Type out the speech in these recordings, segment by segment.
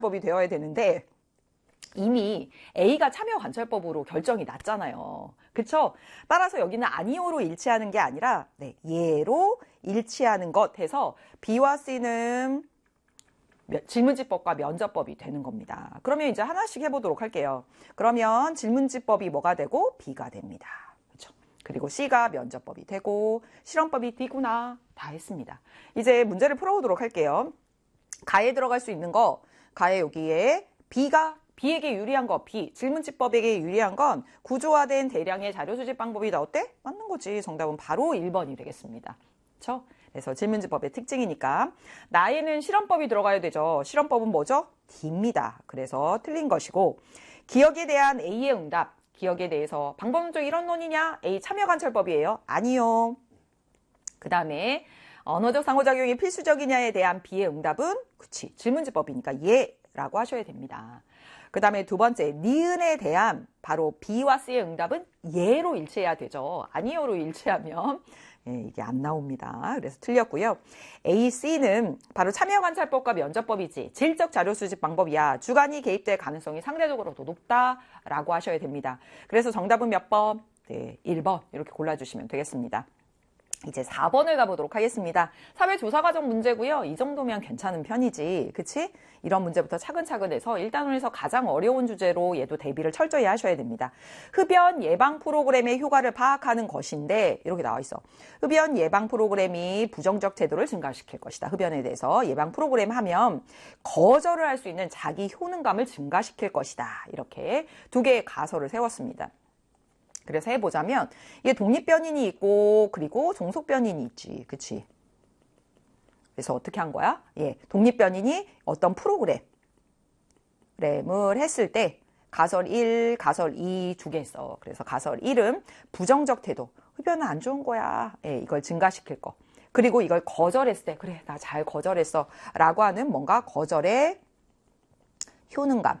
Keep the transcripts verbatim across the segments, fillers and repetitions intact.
법이 되어야 되는데 이미 A가 참여관찰법으로 결정이 났잖아요. 그쵸? 따라서 여기는 아니오로 일치하는 게 아니라 네, 예로 일치하는 것 해서 B와 C는 질문지법과 면접법이 되는 겁니다. 그러면 이제 하나씩 해보도록 할게요. 그러면 질문지법이 뭐가 되고 B가 됩니다. 그렇죠? 그리고 C가 면접법이 되고 실험법이 D구나. 다 했습니다. 이제 문제를 풀어보도록 할게요. 가에 들어갈 수 있는 거, 가에 여기에 B가 B에게 유리한 거, B, 질문지법에게 유리한 건 구조화된 대량의 자료 수집 방법이다. 어때? 맞는 거지. 정답은 바로 일 번이 되겠습니다. 그렇죠? 그래서 질문지법의 특징이니까 나에는 실험법이 들어가야 되죠. 실험법은 뭐죠? D입니다. 그래서 틀린 것이고 기억에 대한 A의 응답, 기억에 대해서 방법론적 이론론이냐? A 참여관찰법이에요. 아니요. 그 다음에 언어적 상호작용이 필수적이냐에 대한 B의 응답은 그치 질문지법이니까 예라고 하셔야 됩니다. 그 다음에 두 번째 니은에 대한 바로 B와 C의 응답은 예로 일치해야 되죠. 아니요로 일치하면 예, 이게 안 나옵니다. 그래서 틀렸고요. A, C는 바로 참여관찰법과 면접법이지 질적 자료 수집 방법이야. 주관이 개입될 가능성이 상대적으로 더 높다라고 하셔야 됩니다. 그래서 정답은 몇 번? 네, 일 번 이렇게 골라주시면 되겠습니다. 이제 사 번을 가보도록 하겠습니다. 사회조사과정 문제고요. 이 정도면 괜찮은 편이지. 그치? 이런 문제부터 차근차근 해서 일 단원에서 가장 어려운 주제로 얘도 대비를 철저히 하셔야 됩니다. 흡연 예방 프로그램의 효과를 파악하는 것인데 이렇게 나와 있어. 흡연 예방 프로그램이 부정적 태도를 증가시킬 것이다. 흡연에 대해서 예방 프로그램 하면 거절을 할 수 있는 자기 효능감을 증가시킬 것이다. 이렇게 두 개의 가설을 세웠습니다. 그래서 해보자면 이게 독립변인이 있고 그리고 종속변인이 있지. 그치? 그래서 어떻게 한 거야? 예, 독립변인이 어떤 프로그램을 했을 때 가설 일, 가설 이 두 개 있어. 그래서 가설 일은 부정적 태도. 흡연은 안 좋은 거야. 예, 이걸 증가시킬 거. 그리고 이걸 거절했을 때 그래 나 잘 거절했어 라고 하는 뭔가 거절의 효능감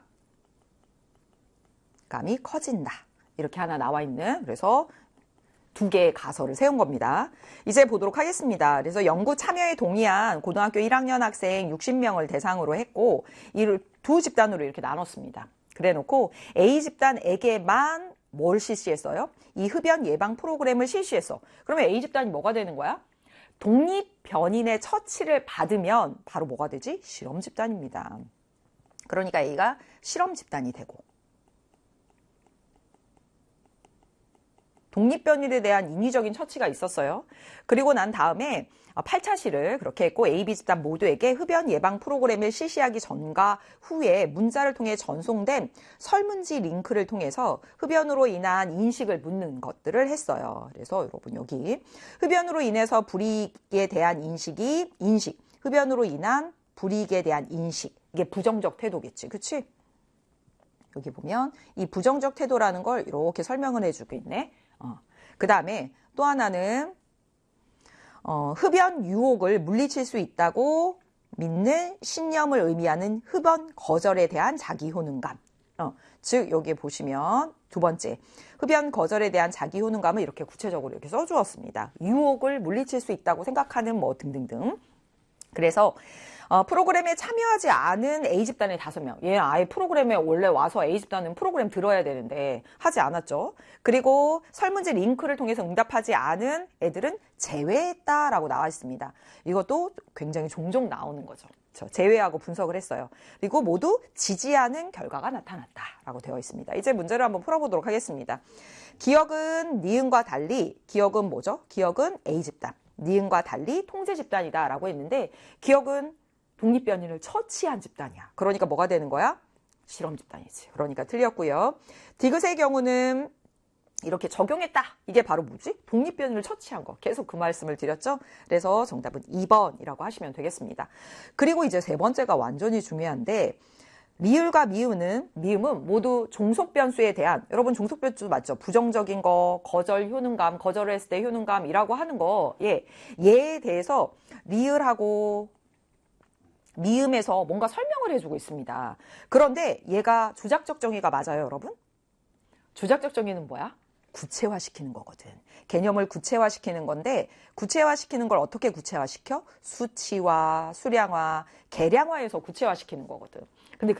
감이 커진다. 이렇게 하나 나와 있는 그래서 두 개의 가설을 세운 겁니다. 이제 보도록 하겠습니다. 그래서 연구 참여에 동의한 고등학교 일 학년 학생 육십 명을 대상으로 했고 이를 두 집단으로 이렇게 나눴습니다. 그래 놓고 A 집단에게만 뭘 실시했어요? 이 흡연 예방 프로그램을 실시했어. 그러면 A 집단이 뭐가 되는 거야? 독립 변인의 처치를 받으면 바로 뭐가 되지? 실험 집단입니다. 그러니까 A가 실험 집단이 되고 독립변인에 대한 인위적인 처치가 있었어요. 그리고 난 다음에 팔 차 시를 그렇게 했고 A, B 집단 모두에게 흡연 예방 프로그램을 실시하기 전과 후에 문자를 통해 전송된 설문지 링크를 통해서 흡연으로 인한 인식을 묻는 것들을 했어요. 그래서 여러분 여기 흡연으로 인해서 불이익에 대한 인식이 인식, 흡연으로 인한 불이익에 대한 인식 이게 부정적 태도겠지. 그치? 여기 보면 이 부정적 태도라는 걸 이렇게 설명을 해주고 있네. 어. 그 다음에 또 하나는 어, 흡연 유혹을 물리칠 수 있다고 믿는 신념을 의미하는 흡연 거절에 대한 자기 효능감. 어, 즉 여기에 보시면 두 번째 흡연 거절에 대한 자기 효능감을 이렇게 구체적으로 이렇게 써주었습니다. 유혹을 물리칠 수 있다고 생각하는 뭐 등등등. 그래서 어, 프로그램에 참여하지 않은 A 집단의 다섯 명. 얘 아예 프로그램에 원래 와서 A 집단은 프로그램 들어야 되는데 하지 않았죠. 그리고 설문지 링크를 통해서 응답하지 않은 애들은 제외했다라고 나와 있습니다. 이것도 굉장히 종종 나오는 거죠. 그렇죠? 제외하고 분석을 했어요. 그리고 모두 지지하는 결과가 나타났다라고 되어 있습니다. 이제 문제를 한번 풀어보도록 하겠습니다. 기억은 니은과 달리 기억은 뭐죠? 기억은 A 집단. 니은과 달리 통제 집단이다 라고 했는데 기억은 독립변인을 처치한 집단이야. 그러니까 뭐가 되는 거야? 실험 집단이지. 그러니까 틀렸고요. 디귿의 경우는 이렇게 적용했다. 이게 바로 뭐지? 독립변인을 처치한 거. 계속 그 말씀을 드렸죠. 그래서 정답은 이 번이라고 하시면 되겠습니다. 그리고 이제 세 번째가 완전히 중요한데 리을과 미음은 미음은 모두 종속 변수에 대한 여러분 종속 변수 맞죠? 부정적인 거, 거절 효능감, 거절을 했을 때 효능감이라고 하는 거. 예. 얘에 대해서 리을하고 미음에서 뭔가 설명을 해주고 있습니다. 그런데 얘가 주작적 정의가 맞아요, 여러분? 주작적 정의는 뭐야? 구체화시키는 거거든. 개념을 구체화시키는 건데 구체화시키는 걸 어떻게 구체화시켜? 수치화, 수량화, 계량화해서 구체화시키는 거거든. 근데